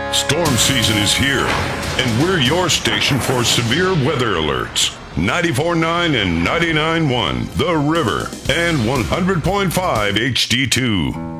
Storm season is here, and we're your station for severe weather alerts. 94.9 and 99.1 The River, and 100.5 HD2.